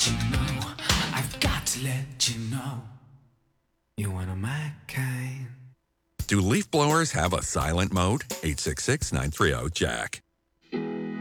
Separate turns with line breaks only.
let you know. I've got to let you know. You're one of my kind.
Do leaf blowers have a silent mode? 866-930-JACK.